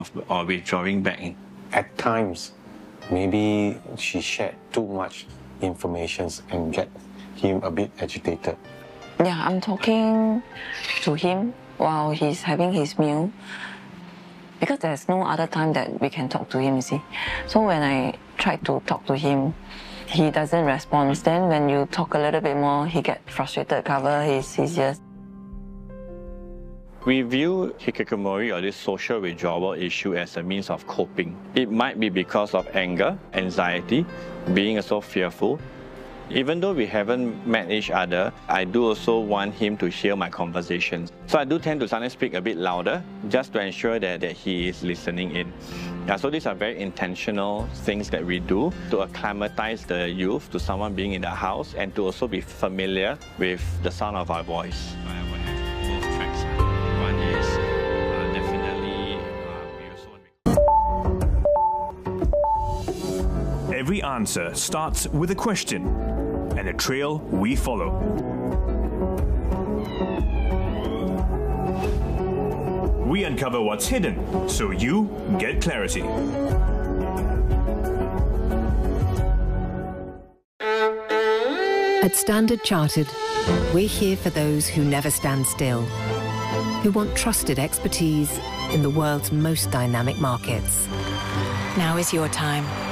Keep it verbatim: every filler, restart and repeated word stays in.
or withdrawing back? At times, maybe she shared too much information and get him a bit agitated. Yeah, I'm talking to him while he's having his meal because there's no other time that we can talk to him, you see. So when I try to talk to him, he doesn't respond. Then when you talk a little bit more, he gets frustrated, cover his, his ears. We view hikikomori, or this social withdrawal issue, as a means of coping. It might be because of anger, anxiety, being so fearful. Even though we haven't met each other, I do also want him to hear my conversations. So I do tend to sometimes speak a bit louder, just to ensure that, that he is listening in. Yeah, so these are very intentional things that we do to acclimatize the youth to someone being in the house and to also be familiar with the sound of our voice. Every answer starts with a question, and a trail we follow. We uncover what's hidden, so you get clarity. At Standard Chartered, we're here for those who never stand still, who want trusted expertise in the world's most dynamic markets. Now is your time.